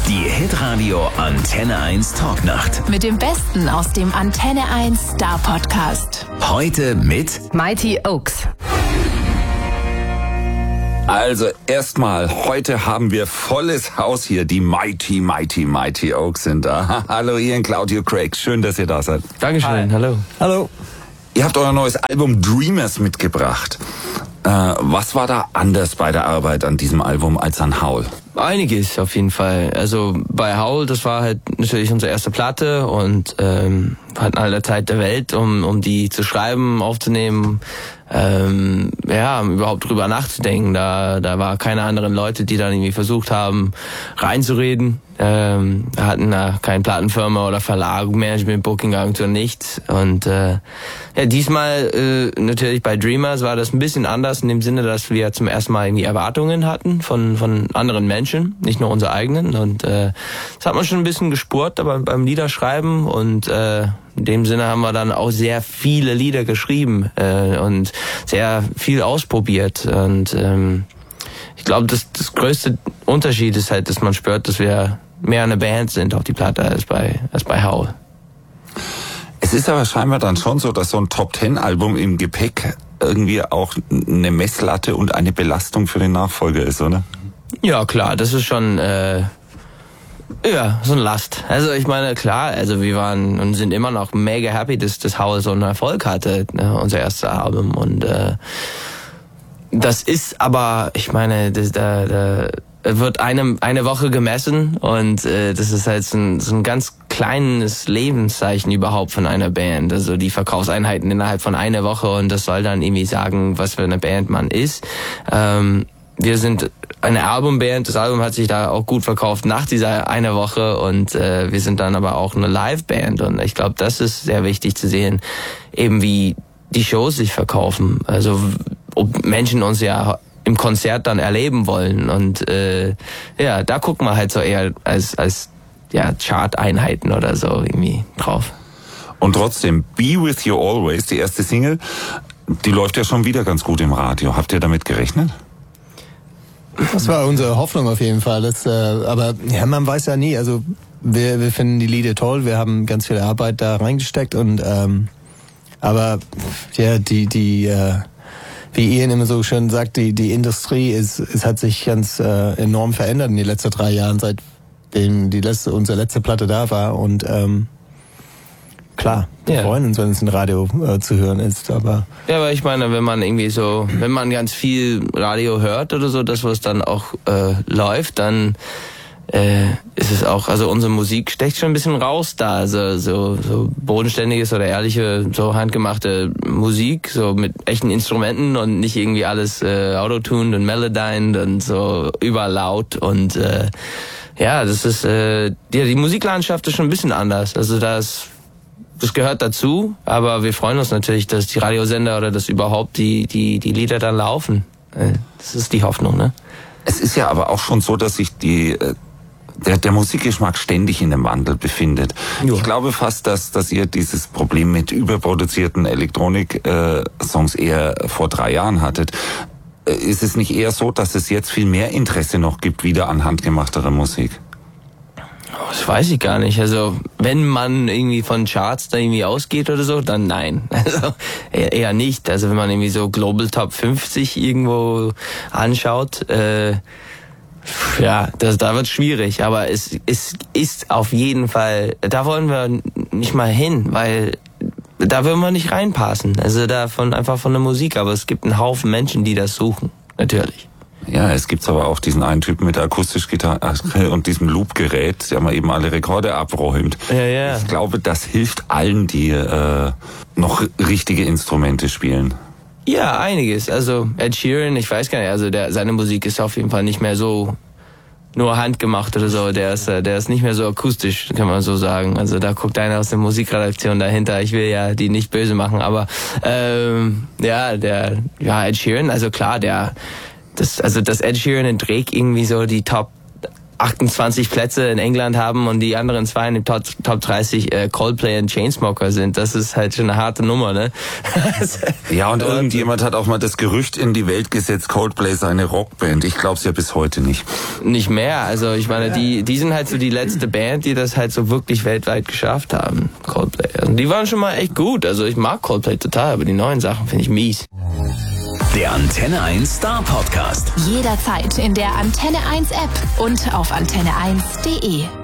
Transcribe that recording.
Die Hitradio Antenne 1 Talknacht. Mit dem Besten aus dem Antenne 1 Star Podcast. Heute mit Mighty Oaks. Also erstmal, heute haben wir volles Haus hier. Die Mighty Oaks sind da. Hallo Ian, Claudio, Craig. Schön, dass ihr da seid. Dankeschön, hallo. Hallo. Ihr habt euer neues Album Dreamers mitgebracht. Was war da anders bei der Arbeit an diesem Album als an Howl? Einiges auf jeden Fall. Also bei Howl, das war halt natürlich unsere erste Platte und hatten alle Zeit der Welt, um die zu schreiben, aufzunehmen, überhaupt drüber nachzudenken. Da war keine anderen Leute, die dann irgendwie versucht haben, reinzureden. Hatten da keine Plattenfirma oder Verlag, Management, Booking-Agentur, nichts. Und diesmal natürlich bei Dreamers war das ein bisschen anders in dem Sinne, dass wir zum ersten Mal irgendwie Erwartungen hatten von anderen Menschen, nicht nur unsere eigenen. Und das hat man schon ein bisschen gespürt, aber beim Liederschreiben und in dem Sinne haben wir dann auch sehr viele Lieder geschrieben und sehr viel ausprobiert. Und ich glaube, das größte Unterschied ist halt, dass man spürt, dass wir mehr eine Band sind auf die Platte als bei Howl. Es ist aber scheinbar dann schon so, dass so ein Top-10-Album im Gepäck irgendwie auch eine Messlatte und eine Belastung für den Nachfolger ist, oder? Ja, klar, das ist schon so eine Last. Also ich meine, klar, also wir waren und sind immer noch mega happy, dass das Howl so einen Erfolg hatte, ne, unser erstes Album. Und das ist aber, ich meine, da wird eine Woche gemessen und das ist halt so ein ganz kleines Lebenszeichen überhaupt von einer Band. Also die Verkaufseinheiten innerhalb von einer Woche und das soll dann irgendwie sagen, was für eine Band man ist. Wir sind eine Albumband, das Album hat sich da auch gut verkauft nach dieser einer Woche und wir sind dann aber auch eine Liveband und ich glaube, das ist sehr wichtig zu sehen, eben wie die Shows sich verkaufen. Also ob Menschen uns ja im Konzert dann erleben wollen und da gucken wir halt so eher als Chart-Einheiten oder so irgendwie drauf. Und trotzdem, Be With You Always, die erste Single, die läuft ja schon wieder ganz gut im Radio. Habt ihr damit gerechnet? Das war unsere Hoffnung auf jeden Fall. Aber ja, man weiß ja nie. Also wir finden die Lieder toll. Wir haben ganz viel Arbeit da reingesteckt und aber ja, wie Ian immer so schön sagt, die Industrie hat sich ganz enorm verändert in den letzten 3 Jahren, seitdem unsere letzte Platte da war. Und klar, wir freuen uns, wenn es im Radio zu hören ist. Aber ich meine, wenn man ganz viel Radio hört oder so, das was dann auch läuft, dann ist es auch, also unsere Musik stecht schon ein bisschen raus da, also so bodenständiges oder ehrliche, so handgemachte Musik, so mit echten Instrumenten und nicht irgendwie alles autotuned und melodined und so überlaut und das ist die Musiklandschaft ist schon ein bisschen anders, also das gehört dazu, aber wir freuen uns natürlich, dass die Radiosender oder dass überhaupt die Lieder dann laufen. Das ist die Hoffnung, ne? Es ist ja aber auch schon so, dass sich der Musikgeschmack ständig in einem Wandel befindet. Ja. Ich glaube fast, dass ihr dieses Problem mit überproduzierten Elektronik-Songs eher vor 3 Jahren hattet. Ist es nicht eher so, dass es jetzt viel mehr Interesse noch gibt, wieder an handgemachterer Musik? Das weiß ich gar nicht. Also wenn man irgendwie von Charts da irgendwie ausgeht oder so, dann nein. Also eher nicht. Also wenn man irgendwie so Global Top 50 irgendwo anschaut, da wird schwierig. Aber es ist auf jeden Fall, da wollen wir nicht mal hin, weil da würden wir nicht reinpassen. Also einfach von der Musik. Aber es gibt einen Haufen Menschen, die das suchen. Natürlich. Ja, es gibt aber auch diesen einen Typen mit der Akustikgitarre und diesem Loopgerät, der mal eben alle Rekorde abräumt. Ja. Ich glaube, das hilft allen, die noch richtige Instrumente spielen. Ja, einiges. Also Ed Sheeran, ich weiß gar nicht, also seine Musik ist auf jeden Fall nicht mehr so nur handgemacht oder so. Der ist nicht mehr so akustisch, kann man so sagen. Also da guckt einer aus der Musikredaktion dahinter. Ich will ja die nicht böse machen, aber Ed Sheeran, also klar, dass Ed Sheeran und Drake irgendwie so die Top 28 Plätze in England haben und die anderen 2 in den Top 30 Coldplay und Chainsmoker sind. Das ist halt schon eine harte Nummer, ne? Ja, und irgendjemand hat auch mal das Gerücht in die Welt gesetzt, Coldplay sei eine Rockband. Ich glaub's ja bis heute nicht. Nicht mehr. Also ich meine, die sind halt so die letzte Band, die das halt so wirklich weltweit geschafft haben, Coldplay. Also die waren schon mal echt gut. Also ich mag Coldplay total, aber die neuen Sachen finde ich mies. Der Antenne 1 Star Podcast. Jederzeit in der Antenne 1 App und auf antenne1.de.